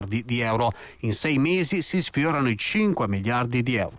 di euro. In 6 mesi si sfiorano i 5 miliardi di euro.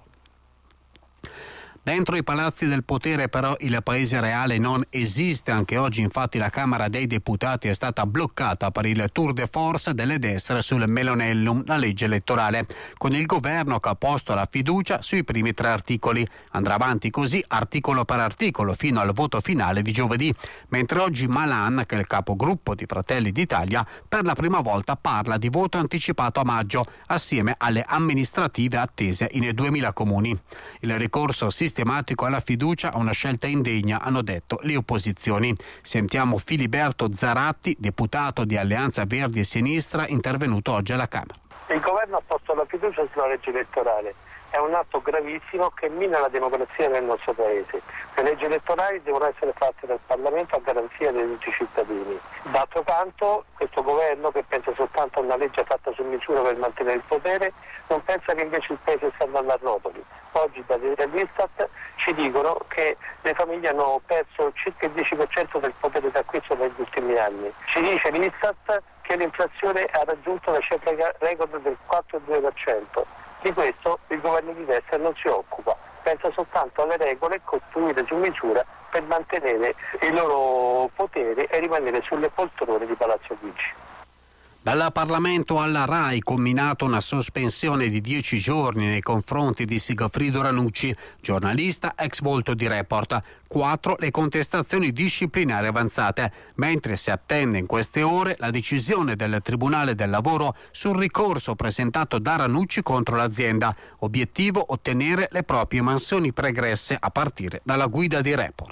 Dentro i palazzi del potere però il paese reale non esiste. Anche oggi infatti la Camera dei Deputati è stata bloccata per il tour de force delle destre sul Melonellum, la legge elettorale, con il governo che ha posto la fiducia sui primi 3 articoli. Andrà avanti così articolo per articolo fino al voto finale di giovedì, mentre oggi Malan, che è il capogruppo di Fratelli d'Italia, per la prima volta parla di voto anticipato a maggio assieme alle amministrative attese in 2000 comuni. Il ricorso sistematico alla fiducia è una scelta indegna, hanno detto le opposizioni. Sentiamo Filiberto Zaratti, deputato di Alleanza Verdi e Sinistra, intervenuto oggi alla Camera. Il governo ha posto la fiducia sulla legge elettorale. È un atto gravissimo che mina la democrazia nel nostro paese. Le leggi elettorali devono essere fatte dal Parlamento a garanzia di tutti i cittadini. D'altro canto, questo governo, che pensa soltanto a una legge fatta su misura per mantenere il potere, non pensa che invece il paese sta andando a rotoli. Oggi dall'Istat ci dicono che le famiglie hanno perso circa il 10% del potere d'acquisto negli ultimi anni. Ci dice l'Istat che l'inflazione ha raggiunto la cifra record del 4,2%. Di questo il governo di destra non si occupa, pensa soltanto alle regole costruite su misura per mantenere il loro potere e rimanere sulle poltrone di Palazzo Chigi. Dal Parlamento alla RAI comminato una sospensione di 10 giorni nei confronti di Sigfrido Ranucci, giornalista ex volto di Report. 4 le contestazioni disciplinari avanzate, mentre si attende in queste ore la decisione del Tribunale del Lavoro sul ricorso presentato da Ranucci contro l'azienda. Obiettivo: ottenere le proprie mansioni pregresse a partire dalla guida di Report.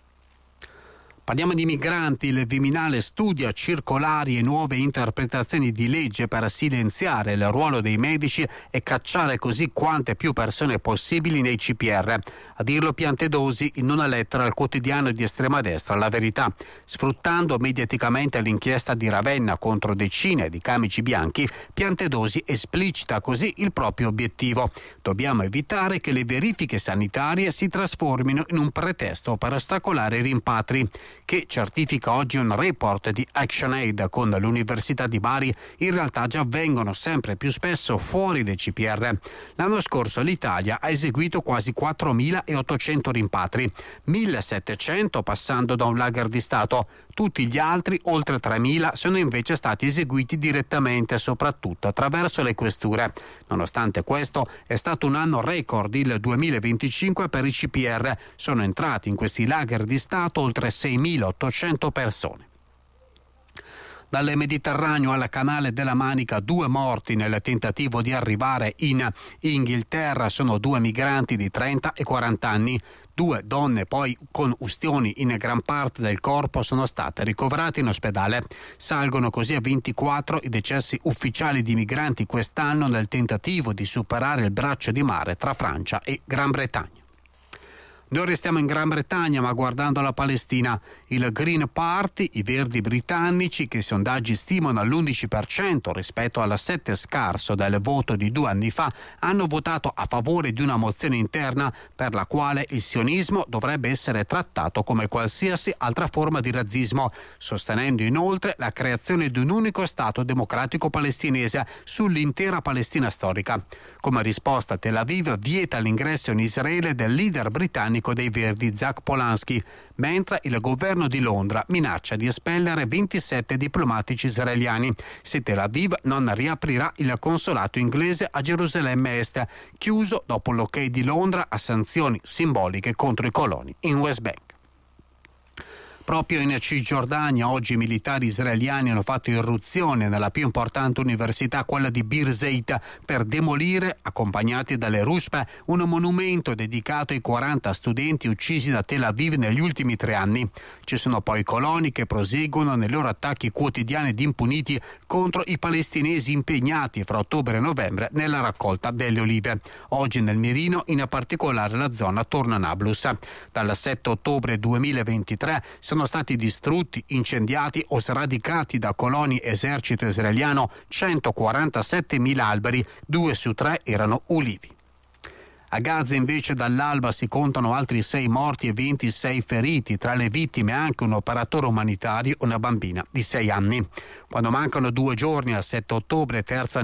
Parliamo di migranti. Il Viminale studia circolari e nuove interpretazioni di legge per silenziare il ruolo dei medici e cacciare così quante più persone possibili nei CPR. A dirlo Piantedosi in una lettera al quotidiano di estrema destra La Verità. Sfruttando mediaticamente l'inchiesta di Ravenna contro decine di camici bianchi, Piantedosi esplicita così il proprio obiettivo. Dobbiamo evitare che le verifiche sanitarie si trasformino in un pretesto per ostacolare i rimpatri, che certifica oggi un report di ActionAid con l'Università di Bari, in realtà già avvengono sempre più spesso fuori dai CPR. L'anno scorso l'Italia ha eseguito quasi 4.800 rimpatri, 1.700 passando da un lager di Stato. Tutti gli altri, oltre 3.000, sono invece stati eseguiti direttamente, soprattutto attraverso le questure. Nonostante questo, è stato un anno record il 2025 per i CPR. Sono entrati in questi lager di Stato oltre 6.800 persone. Dal Mediterraneo al Canale della Manica, 2 morti nel tentativo di arrivare in Inghilterra. Sono 2 migranti di 30 e 40 anni. 2 donne poi con ustioni in gran parte del corpo sono state ricoverate in ospedale. Salgono così a 24 i decessi ufficiali di migranti quest'anno nel tentativo di superare il braccio di mare tra Francia e Gran Bretagna. Noi restiamo in Gran Bretagna, ma guardando la Palestina. Il Green Party, i verdi britannici, che i sondaggi stimano all'11% rispetto al 7% scarso del voto di 2 anni fa, hanno votato a favore di una mozione interna per la quale il sionismo dovrebbe essere trattato come qualsiasi altra forma di razzismo, sostenendo inoltre la creazione di un unico Stato democratico palestinese sull'intera Palestina storica. Come risposta, Tel Aviv vieta l'ingresso in Israele del leader britannico dei Verdi Zach Polanski, mentre il governo di Londra minaccia di espellere 27 diplomatici israeliani se Tel Aviv non riaprirà il consolato inglese a Gerusalemme Est, chiuso dopo l'ok di Londra a sanzioni simboliche contro i coloni in West Bank. Proprio in Cisgiordania oggi i militari israeliani hanno fatto irruzione nella più importante università, quella di Birzeit, per demolire, accompagnati dalle ruspe, un monumento dedicato ai 40 studenti uccisi da Tel Aviv negli ultimi 3 anni. Ci sono poi coloni che proseguono nei loro attacchi quotidiani ed impuniti contro i palestinesi impegnati fra ottobre e novembre nella raccolta delle olive. Oggi nel mirino, in particolare la zona attorno a Nablus. Dal 7 ottobre 2023 sono stati distrutti, incendiati o sradicati da coloni esercito israeliano 147.000 alberi, 2 su 3 erano ulivi. A Gaza invece dall'alba si contano altri 6 morti e 26 feriti, tra le vittime anche un operatore umanitario e una bambina di 6 anni. Quando mancano 2 giorni al 7 ottobre, terzo